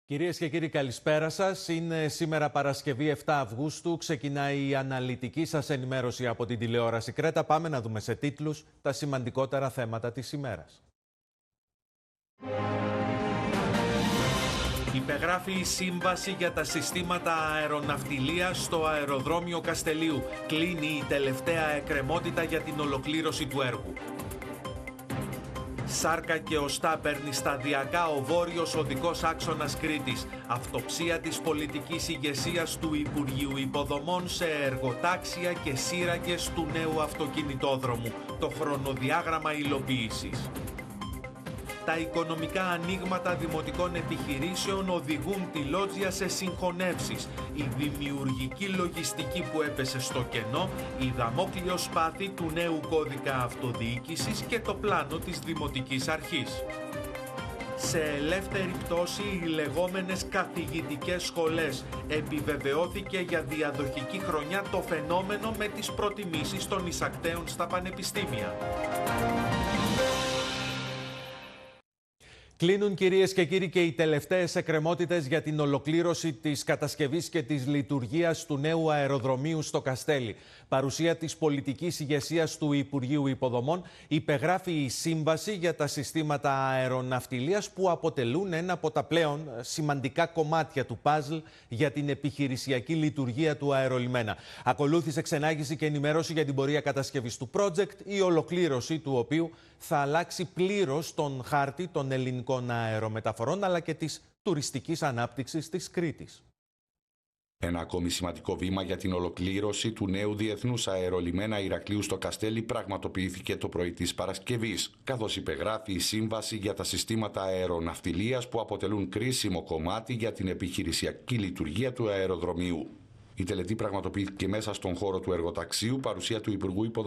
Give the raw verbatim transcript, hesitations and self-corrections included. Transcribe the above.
Κυρίες και κύριοι, καλησπέρα σας. Είναι σήμερα Παρασκευή επτά Αυγούστου. Ξεκινάει η αναλυτική σας ενημέρωση από την τηλεόραση Κρέτα. Πάμε να δούμε σε τίτλους τα σημαντικότερα θέματα της ημέρας. Υπεγράφει η σύμβαση για τα συστήματα αεροναυτιλίας στο αεροδρόμιο Καστελείου. Κλείνει η τελευταία εκκρεμότητα για την ολοκλήρωση του έργου. Σάρκα και οστά παίρνει σταδιακά ο βόρειος οδικός άξονας Κρήτης. Αυτοψία της πολιτικής ηγεσίας του Υπουργείου Υποδομών σε εργοτάξια και σύραγγες του νέου αυτοκινητόδρομου. Το χρονοδιάγραμμα υλοποίησης. Τα οικονομικά ανοίγματα δημοτικών επιχειρήσεων οδηγούν τη Λότζια σε συγχωνεύσεις. Η δημιουργική λογιστική που έπεσε στο κενό, η δαμόκλειο σπάθη του νέου κώδικα αυτοδιοίκησης και το πλάνο της Δημοτικής Αρχής. Σε ελεύθερη πτώση οι λεγόμενες καθηγητικές σχολές. Επιβεβαιώθηκε για διαδοχική χρονιά το φαινόμενο με τις προτιμήσεις των εισακτέων στα πανεπιστήμια. Κλείνουν, κυρίες και κύριοι, και οι τελευταίες εκκρεμότητες για την ολοκλήρωση της κατασκευής και της λειτουργίας του νέου αεροδρομίου στο Καστέλι. Παρουσία της πολιτικής ηγεσίας του Υπουργείου Υποδομών, υπεγράφει η σύμβαση για τα συστήματα αεροναυτιλίας που αποτελούν ένα από τα πλέον σημαντικά κομμάτια του παζλ για την επιχειρησιακή λειτουργία του αερολιμένα. Ακολούθησε ξενάγηση και ενημέρωση για την πορεία κατασκευής του project, η ολοκλήρωση του οποίου θα αλλάξει πλήρως τον χάρτη των ελληνικών αερομεταφορών αλλά και της τουριστικής ανάπτυξης της Κρήτης. Ένα ακόμη σημαντικό βήμα για την ολοκλήρωση του νέου διεθνούς αερολιμένα Ηρακλείου στο Καστέλι πραγματοποιήθηκε το πρωί της Παρασκευής, καθώς υπεγράφει η σύμβαση για τα συστήματα αεροναυτιλίας που αποτελούν κρίσιμο κομμάτι για την επιχειρησιακή λειτουργία του αεροδρομίου. Η τελετή πραγματοποιήθηκε μέσα στον χώρο του εργοταξίου, παρουσία του Υπουργού Υποδομών